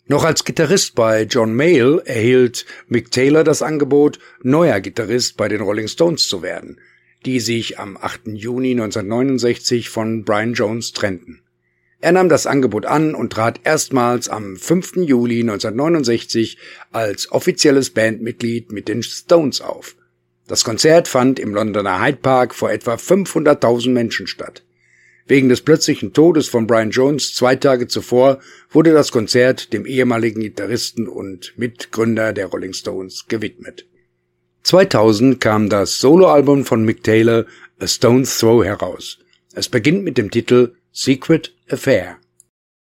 Noch als Gitarrist bei John Mayall erhielt Mick Taylor das Angebot, neuer Gitarrist bei den Rolling Stones zu werden, die sich am 8. Juni 1969 von Brian Jones trennten. Er nahm das Angebot an und trat erstmals am 5. Juli 1969 als offizielles Bandmitglied mit den Stones auf. Das Konzert fand im Londoner Hyde Park vor etwa 500.000 Menschen statt. Wegen des plötzlichen Todes von Brian Jones 2 Tage zuvor wurde das Konzert dem ehemaligen Gitarristen und Mitgründer der Rolling Stones gewidmet. 2000 kam das Soloalbum von Mick Taylor, A Stone's Throw, heraus. Es beginnt mit dem Titel Secret Affair.